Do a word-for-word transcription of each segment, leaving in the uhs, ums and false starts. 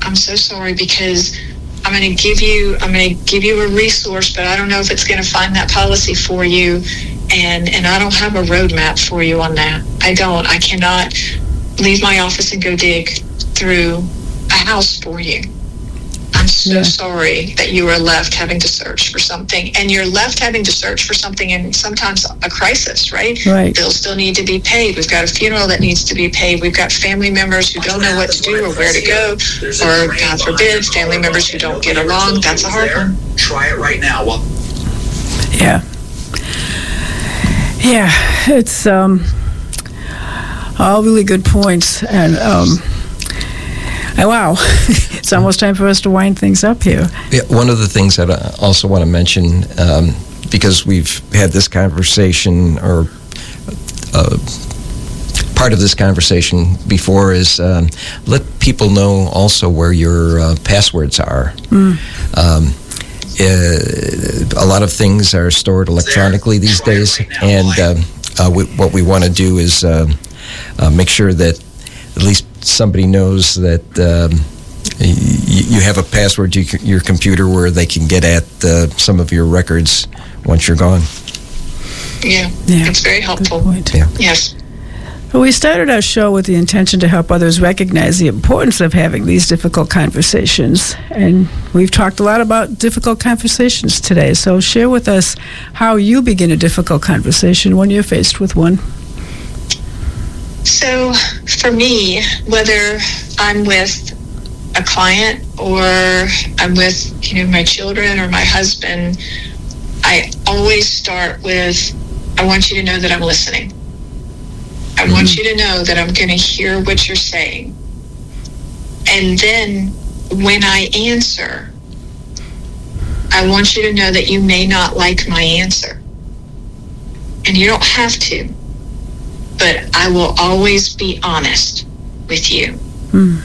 I'm so sorry, because I'm going to give you, I'm going to give you a resource, but I don't know if it's going to find that policy for you. And, and I don't have a roadmap for you on that. I don't. I cannot leave my office and go dig through a house for you. I'm so yeah. sorry that you are left having to search for something, and you're left having to search for something in sometimes a crisis, right? Right. Bills still need to be paid. We've got a funeral that needs to be paid. We've got family members who don't know what to do or where to go, or God forbid, family members who don't get along. That's a hard one. Try it right now. Well, yeah. Yeah, it's um, all really good points, and um, oh, wow, it's almost time for us to wind things up here. Yeah, one of the things that I also want to mention, um, because we've had this conversation, or uh, part of this conversation before, is um, let people know also where your uh, passwords are. Mm. Um, Uh, a lot of things are stored electronically these days, and uh, uh, we, what we want to do is uh, uh, make sure that at least somebody knows that um, y- you have a password to your computer where they can get at uh, some of your records once you're gone. Yeah, yeah. It's very helpful. Yeah. Yes. Well, we started our show with the intention to help others recognize the importance of having these difficult conversations. And we've talked a lot about difficult conversations today. So share with us how you begin a difficult conversation when you're faced with one. So for me, whether I'm with a client or I'm with, you know, my children or my husband, I always start with, I want you to know that I'm listening. I mm-hmm. want you to know that I'm going to hear what you're saying. And then when I answer, I want you to know that you may not like my answer. And you don't have to, but I will always be honest with you. Mm.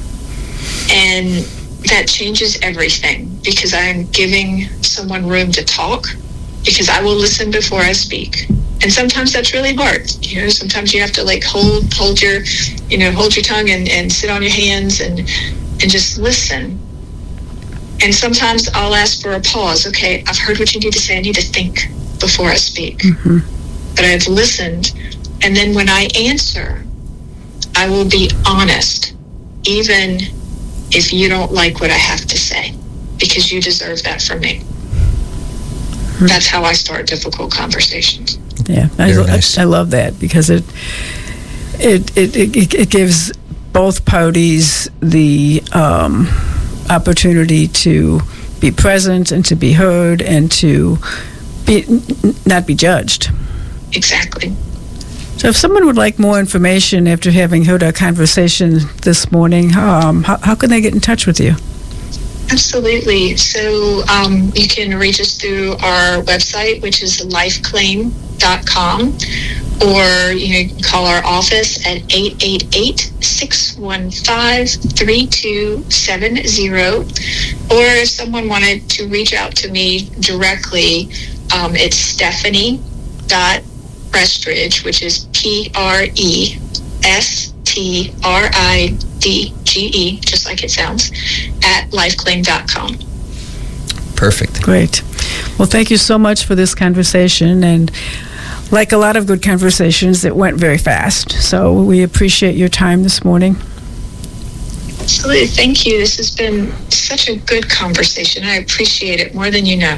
And that changes everything, because I'm giving someone room to talk, because I will listen before I speak. And sometimes that's really hard. You know, sometimes you have to like hold, hold your, you know, hold your tongue and, and sit on your hands and, and just listen. And sometimes I'll ask for a pause. Okay, I've heard what you need to say. I need to think before I speak. Mm-hmm. But I've listened. And then when I answer, I will be honest, even if you don't like what I have to say, because you deserve that from me. Mm-hmm. That's how I start difficult conversations. Yeah, I, nice. I, I love that, because it it, it it it gives both parties the um, opportunity to be present and to be heard and to be not be judged. Exactly. So if someone would like more information after having heard our conversation this morning, um, how, how can they get in touch with you? Absolutely. So um, you can reach us through our website, which is life claim dot com, or you can call our office at eight eight eight, six one five, three two seven zero. Or if someone wanted to reach out to me directly, um, it's Stephanie dot Prestridge, which is P R E S T R I D G E, just like it sounds, at life claim dot com. Perfect. Great. Well, thank you so much for this conversation. And like a lot of good conversations, it went very fast. So we appreciate your time this morning. Absolutely. Thank you. This has been such a good conversation. I appreciate it more than you know.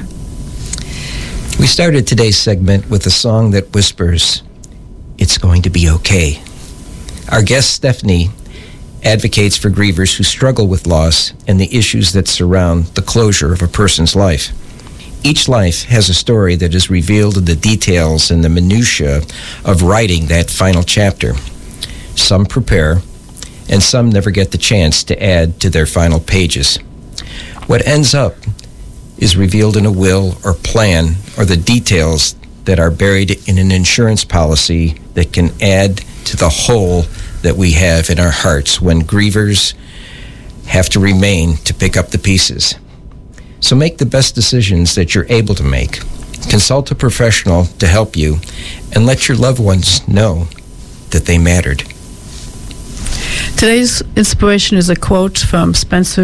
We started today's segment with a song that whispers, "It's going to be okay." Our guest, Stephanie, advocates for grievers who struggle with loss and the issues that surround the closure of a person's life. Each life has a story that is revealed in the details and the minutiae of writing that final chapter. Some prepare, and some never get the chance to add to their final pages. What ends up is revealed in a will or plan, or the details that are buried in an insurance policy that can add to the whole that we have in our hearts when grievers have to remain to pick up the pieces. So make the best decisions that you're able to make. Consult a professional to help you, and let your loved ones know that they mattered. Today's inspiration is a quote from Spencer